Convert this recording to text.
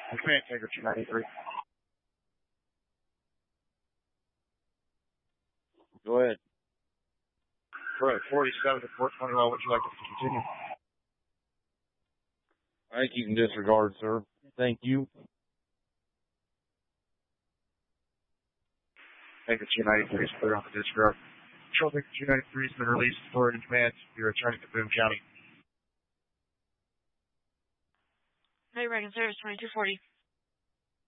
Command Tanker 293. Go ahead. Correct. 47 to 420. Well, would you like to continue? I think you can disregard, sir. Thank you. Tanker 293 is clear on the disregard. Control Tanker 293 has been released. Authority and command. You're returning to Boone County. Hey, Reagan Service 2240.